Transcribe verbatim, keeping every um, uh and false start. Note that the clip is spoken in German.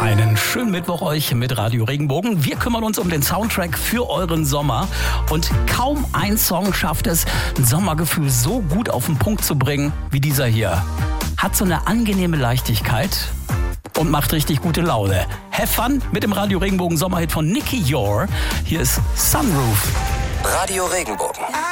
Einen schönen Mittwoch euch mit Radio Regenbogen. Wir kümmern uns um den Soundtrack für euren Sommer. Und kaum ein Song schafft es, ein Sommergefühl so gut auf den Punkt zu bringen wie dieser hier. Hat so eine angenehme Leichtigkeit und macht richtig gute Laune. Have fun mit dem Radio Regenbogen Sommerhit von Nicky Yor. Hier ist Sunroof. Radio Regenbogen.